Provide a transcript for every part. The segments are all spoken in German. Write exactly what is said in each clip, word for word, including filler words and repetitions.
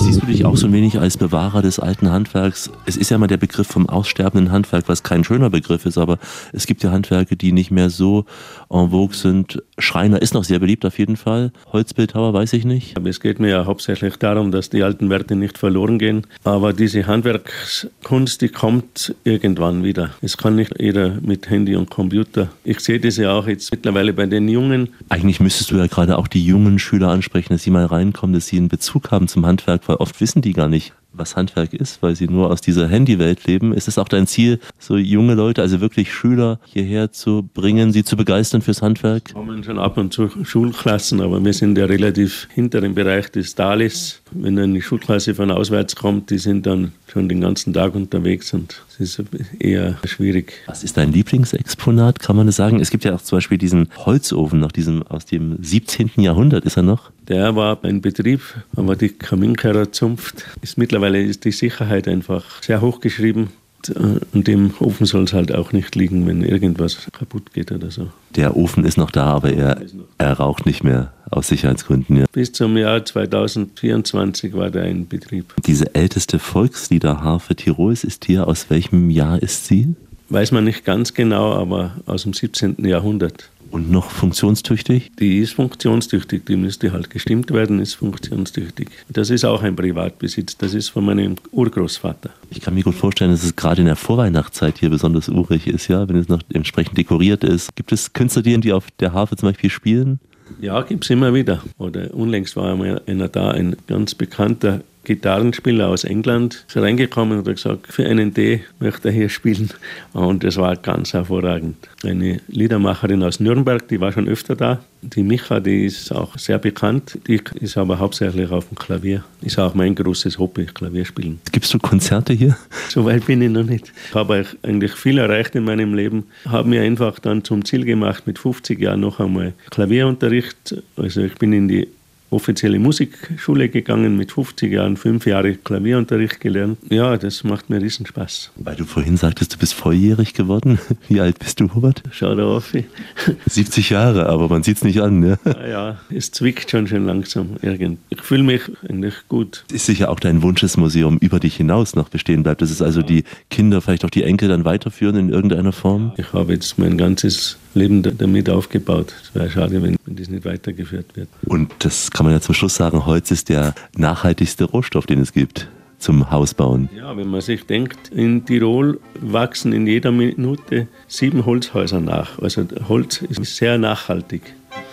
Siehst du dich auch so ein wenig als Bewahrer des alten Handwerks? Es ist ja mal der Begriff vom aussterbenden Handwerk, was kein schöner Begriff ist, aber es gibt ja Handwerke, die nicht mehr so en vogue sind. Schreiner ist noch sehr beliebt auf jeden Fall. Holzbildhauer weiß ich nicht. Aber es geht mir ja hauptsächlich darum, dass die alten Werte nicht verloren gehen. Aber diese Handwerkskunst, die kommt irgendwann wieder. Es kann nicht jeder mit Handy und Computer. Ich sehe das ja auch jetzt mittlerweile bei den Jungen. Eigentlich müsstest du ja gerade auch die jungen Schüler ansprechen, dass sie mal reinkommen, dass sie einen Bezug haben zum Handwerk, weil oft wissen die gar nicht, was Handwerk ist, weil sie nur aus dieser Handywelt leben. Ist es auch dein Ziel, so junge Leute, also wirklich Schüler hierher zu bringen, sie zu begeistern fürs Handwerk? Wir haben schon ab und zu Schulklassen, aber wir sind ja relativ hinter dem Bereich des Tales. Wenn eine Schulklasse von auswärts kommt, die sind dann schon den ganzen Tag unterwegs und es ist eher schwierig. Was ist dein Lieblingsexponat, kann man das sagen? Es gibt ja auch zum Beispiel diesen Holzofen nach diesem, aus dem siebzehnten Jahrhundert, ist er noch? Der war ein Betrieb, aber die Kaminkeillerzunft ist mittlerweile ist die Sicherheit einfach sehr hoch geschrieben. Und dem Ofen soll es halt auch nicht liegen, wenn irgendwas kaputt geht oder so. Der Ofen ist noch da, aber er, er raucht nicht mehr aus Sicherheitsgründen. Ja. Bis zum Jahr zweitausendvierundzwanzig war der in Betrieb. Diese älteste Volksliederharfe Tirols ist hier. Aus welchem Jahr ist sie? Weiß man nicht ganz genau, aber aus dem siebzehnten Jahrhundert. Und noch funktionstüchtig? Die ist funktionstüchtig, die müsste halt gestimmt werden, ist funktionstüchtig. Das ist auch ein Privatbesitz, das ist von meinem Urgroßvater. Ich kann mir gut vorstellen, dass es gerade in der Vorweihnachtszeit hier besonders urig ist, ja, wenn es noch entsprechend dekoriert ist. Gibt es Künstler, die auf der Harfe zum Beispiel spielen? Ja, gibt es immer wieder. Oder unlängst war einmal einer da, ein ganz bekannter Gitarrenspieler aus England, ist reingekommen und hat gesagt, für einen D möchte er hier spielen. Und das war ganz hervorragend. Eine Liedermacherin aus Nürnberg, die war schon öfter da. Die Micha, die ist auch sehr bekannt. Die ist aber hauptsächlich auf dem Klavier. Ist auch mein großes Hobby, Klavierspielen. Gibst du Konzerte hier? So weit bin ich noch nicht. Ich habe eigentlich viel erreicht in meinem Leben. Habe mir einfach dann zum Ziel gemacht, mit fünfzig Jahren noch einmal Klavierunterricht. Also ich bin in die offizielle Musikschule gegangen, mit fünfzig Jahren, fünf Jahre Klavierunterricht gelernt. Ja, das macht mir riesen Spaß. Weil du vorhin sagtest, du bist volljährig geworden. Wie alt bist du, Hubert? Schau da auf. siebzig Jahre, aber man sieht es nicht an. Ne? Ja, ja, es zwickt schon schon langsam. Irgend. Ich fühle mich eigentlich gut. Es ist sicher auch dein Wunsch, das Museum über dich hinaus noch bestehen bleibt. Dass es also die Kinder, vielleicht auch die Enkel dann weiterführen in irgendeiner Form? Ich habe jetzt mein ganzes Leben damit aufgebaut. Es wäre schade, wenn, wenn das nicht weitergeführt wird. Und das kann man ja zum Schluss sagen, Holz ist der nachhaltigste Rohstoff, den es gibt zum Hausbauen. Ja, wenn man sich denkt, in Tirol wachsen in jeder Minute sieben Holzhäuser nach. Also Holz ist sehr nachhaltig.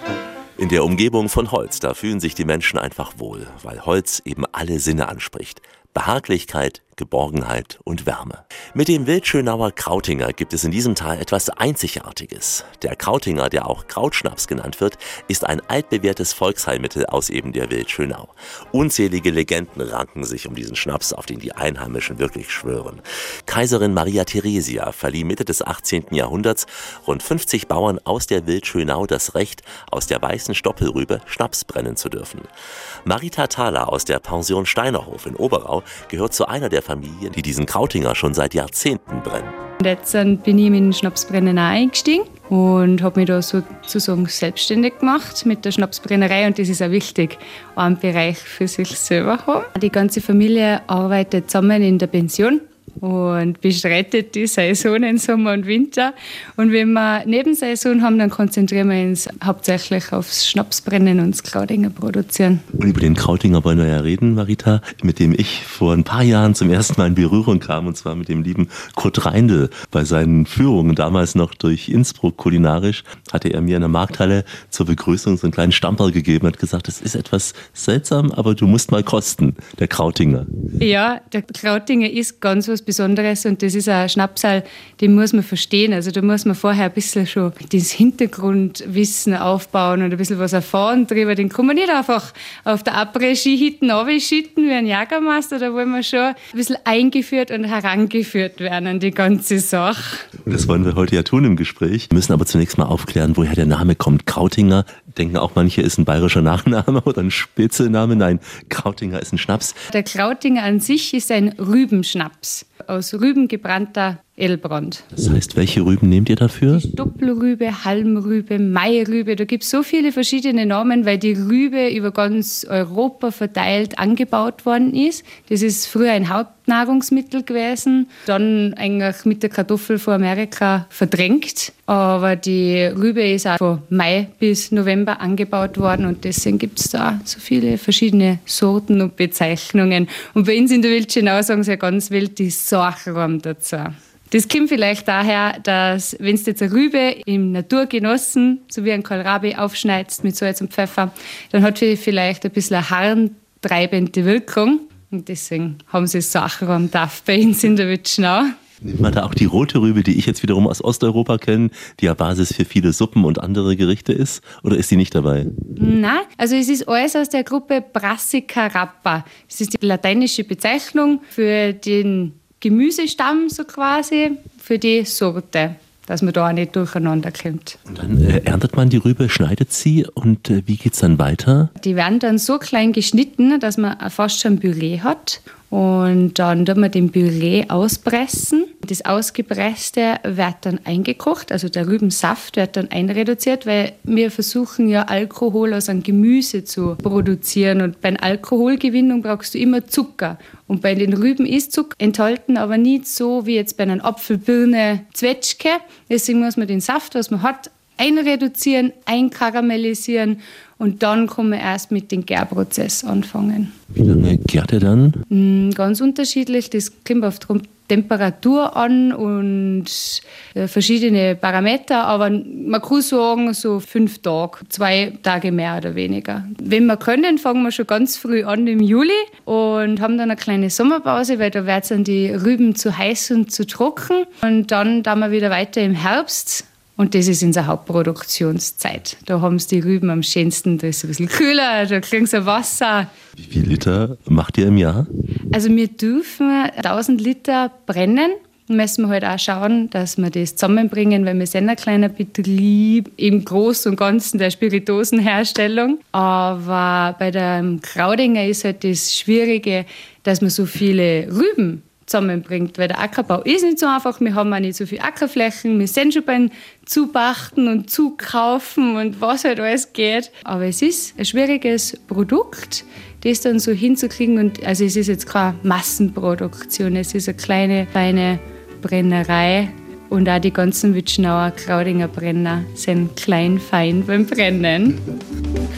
In der Umgebung von Holz, da fühlen sich die Menschen einfach wohl, weil Holz eben alle Sinne anspricht. Behaglichkeit, Geborgenheit und Wärme. Mit dem Wildschönauer Krautinger gibt es in diesem Tal etwas Einzigartiges. Der Krautinger, der auch Krautschnaps genannt wird, ist ein altbewährtes Volksheilmittel aus eben der Wildschönau. Unzählige Legenden ranken sich um diesen Schnaps, auf den die Einheimischen wirklich schwören. Kaiserin Maria Theresia verlieh Mitte des achtzehnten Jahrhunderts rund fünfzig Bauern aus der Wildschönau das Recht, aus der weißen Stoppelrübe Schnaps brennen zu dürfen. Marita Thaler aus der Pension Steinerhof in Oberau gehört zu einer der Familien, die diesen Krautinger schon seit Jahrzehnten brennen. Und jetzt bin ich mit dem Schnapsbrennen eingestiegen und habe mich da sozusagen selbstständig gemacht mit der Schnapsbrennerei. Und das ist auch wichtig, einen Bereich für sich selber haben. Die ganze Familie arbeitet zusammen in der Pension und bestreitet die Saisonen Sommer und Winter. Und wenn wir Nebensaison haben, dann konzentrieren wir uns hauptsächlich aufs Schnapsbrennen und das Krautinger produzieren. Und über den Krautinger wollen wir ja reden, Marita, mit dem ich vor ein paar Jahren zum ersten Mal in Berührung kam, und zwar mit dem lieben Kurt Reindl. Bei seinen Führungen, damals noch durch Innsbruck kulinarisch, hatte er mir in der Markthalle zur Begrüßung so einen kleinen Stamperl gegeben und hat gesagt, das ist etwas seltsam, aber du musst mal kosten, der Krautinger. Ja, der Krautinger ist ganz was Besonderes und das ist ein Schnapsal, den muss man verstehen. Also da muss man vorher ein bisschen schon das Hintergrundwissen aufbauen und ein bisschen was erfahren drüber. Den kann man nicht einfach auf der Après-Ski-Hitten runterschütten wie ein Jägermeister. Da wollen wir schon ein bisschen eingeführt und herangeführt werden an die ganze Sache. Und das wollen wir heute ja tun im Gespräch. Wir müssen aber zunächst mal aufklären, woher der Name kommt. Krautinger, denken auch manche, ist ein bayerischer Nachname oder ein Spitzelname. Nein, Krautinger ist ein Schnaps. Der Krautinger an sich ist ein Rübenschnaps. Aus Rüben gebrannter Edelbrand. Das heißt, welche Rüben nehmt ihr dafür? Die Doppelrübe, Halmrübe, Mairübe, da gibt es so viele verschiedene Namen, weil die Rübe über ganz Europa verteilt angebaut worden ist. Das ist früher ein Hauptnahrungsmittel gewesen, dann eigentlich mit der Kartoffel von Amerika verdrängt. Aber die Rübe ist auch von Mai bis November angebaut worden und deswegen gibt es da so viele verschiedene Sorten und Bezeichnungen. Und bei uns in der Wildschönau sagen sie ja ganz wild die Sorchraum dazu. Das kommt vielleicht daher, dass wenn du jetzt eine Rübe im Naturgenossen, so wie ein Kohlrabi, aufschneidest mit Salz und Pfeffer, dann hat sie vielleicht ein bisschen eine harntreibende Wirkung. Und deswegen haben sie Sorchraum darf bei uns in der Wildschönau. Nimmt man da auch die rote Rübe, die ich jetzt wiederum aus Osteuropa kenne, die ja Basis für viele Suppen und andere Gerichte ist? Oder ist die nicht dabei? Nein, also es ist alles aus der Gruppe Brassica rapa. Das ist die lateinische Bezeichnung für den Gemüsestamm so quasi, für die Sorte, dass man da auch nicht durcheinander kommt. Und dann äh, erntet man die Rübe, schneidet sie und äh, wie geht es dann weiter? Die werden dann so klein geschnitten, dass man fast schon ein Püree hat. Und dann tut man den Püree auspressen. Das Ausgepresste wird dann eingekocht, also der Rübensaft wird dann einreduziert, weil wir versuchen ja Alkohol aus einem Gemüse zu produzieren. Und bei der Alkoholgewinnung brauchst du immer Zucker. Und bei den Rüben ist Zucker enthalten, aber nicht so wie jetzt bei einer Apfel, Birne, Zwetschge. Deswegen muss man den Saft, was man hat, einreduzieren, einkaramellisieren und dann kann man erst mit dem Gärprozess anfangen. Wie lange gärt er dann? Mm, ganz unterschiedlich, das kommt auf die Temperatur an und äh, verschiedene Parameter, aber man kann sagen, so fünf Tage, zwei Tage mehr oder weniger. Wenn wir können, fangen wir schon ganz früh an im Juli und haben dann eine kleine Sommerpause, weil da wird dann die Rüben zu heiß und zu trocken und dann dann wir wieder weiter im Herbst. Und das ist unsere Hauptproduktionszeit. Da haben sie die Rüben am schönsten, da ist es ein bisschen kühler, da kriegen sie Wasser. Wie viel Liter macht ihr im Jahr? Also wir dürfen tausend Liter brennen. Da müssen wir halt auch schauen, dass wir das zusammenbringen, weil wir sind ein kleiner Betrieb im Großen und Ganzen der Spirituosenherstellung. Aber bei der Kraudinger ist halt das Schwierige, dass man so viele Rüben zusammenbringt, weil der Ackerbau ist nicht so einfach, wir haben auch nicht so viele Ackerflächen, wir sind schon beim Zupachten und Zukaufen und was halt alles geht. Aber es ist ein schwieriges Produkt, das dann so hinzukriegen und also es ist jetzt keine Massenproduktion, es ist eine kleine, feine Brennerei und auch die ganzen Wildschönauer Kraudinger Brenner sind klein, fein beim Brennen.